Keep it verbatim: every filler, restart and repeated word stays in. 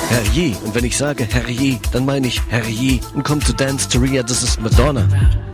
Herrje. Und wenn ich sage Herrje, dann meine ich Herrje. Und komm zu Dance to Ria, das ist Madonna.